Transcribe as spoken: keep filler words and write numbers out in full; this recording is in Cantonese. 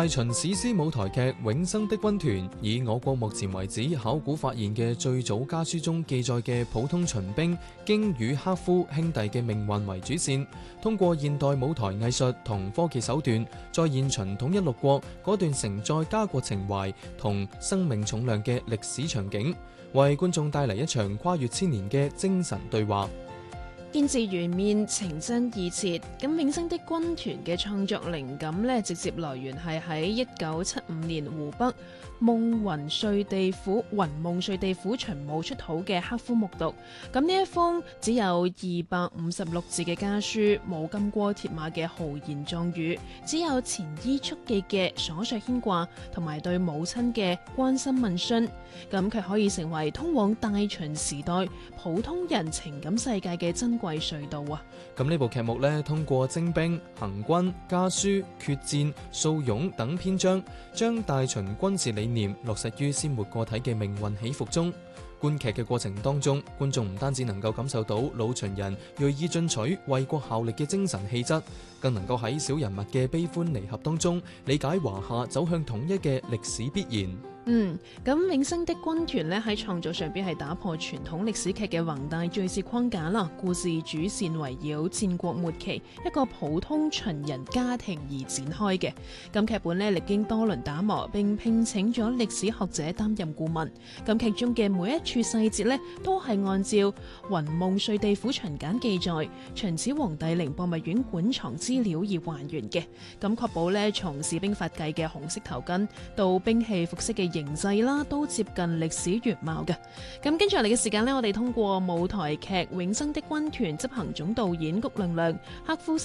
大秦史詩舞台劇《永生的軍團》以我國目前為止考古發現嘅最早家書中記載嘅普通秦兵荊與克夫兄弟嘅命運為主線，通過現代舞台藝術同科技手段，再現秦統一六國嗰段承載家國情懷同生命重量嘅歷史場景，為觀眾帶嚟一場跨越千年嘅精神對話。 見字如面，情真意切。咁《永生的軍團》嘅創作靈感呢，直接來源係喺一九七五年湖北夢雲碎地府雲夢碎地府秦墓出土嘅克夫木牘。咁呢一封只有二百五十六字嘅家書，冇金戈鐵馬嘅豪言壯語，只有前衣速記嘅瑣碎牽掛，同埋對母親嘅關心問詢。咁佢可以成為通往大秦時代普通人情感世界嘅珍貴隧道啊！ 咁呢部劇目呢，通過徵兵、行軍、家書、決戰、素擁等篇章，將大秦軍事理念落實於鮮活個體嘅命運起伏中。觀劇嘅過程當中，觀眾唔單止能夠感受到老秦人銳意進取、為國效力嘅精神氣質，更能夠喺小人物嘅悲歡離合當中，理解華夏走向統一嘅歷史必然。 嗯，咁《永生的軍團》咧喺創作上邊係打破傳統歷史劇嘅宏大敘事框架啦。故事主線圍繞戰國末期一個普通秦人家庭而展開嘅。咁劇本咧歷經多輪打磨，並聘請咗歷史學者擔任顧問。咁劇中嘅每一處細節咧都係按照雲夢碎地府秦簡記載、秦始皇帝陵博物院館藏資料而還原嘅。咁確保咧從士兵發髻嘅紅色頭巾到兵器服飾嘅形制啦，都接近歷史原貌嘅。咁跟住嚟嘅時間呢，我哋通過舞台劇《永生的軍團》執行總導演谷亮亮、克夫